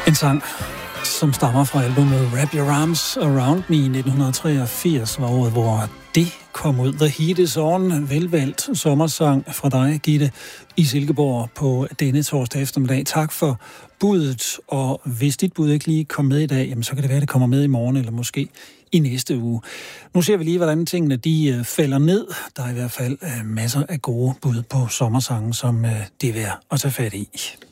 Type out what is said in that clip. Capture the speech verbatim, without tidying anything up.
En sang, som stammer fra albumet Wrap Your Arms Around Me i nitten treogfirs, var året, hvor det kom ud. The Heat Is On, velvalgt sommersang fra dig, Gitte, i Silkeborg på denne torsdag eftermiddag. Tak for budet, og hvis dit bud ikke lige kom med i dag, jamen så kan det være, at det kommer med i morgen, eller måske i næste uge. Nu ser vi lige, hvordan tingene de falder ned. Der er i hvert fald masser af gode bud på sommersange, som det er værd at tage fat i.